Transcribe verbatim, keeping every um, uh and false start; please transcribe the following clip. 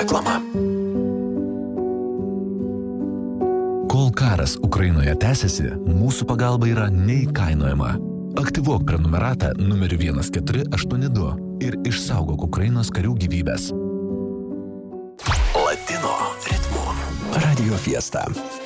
Reklama. Kol karas Ukrainoje tęsiasi, mūsų pagalba yra neįkainojama. Aktyvuok prenumeratą numeriu vienas keturi aštuoni du ir išsaugok Ukrainos karių gyvybės. Latino ritmu. Radio Fiesta.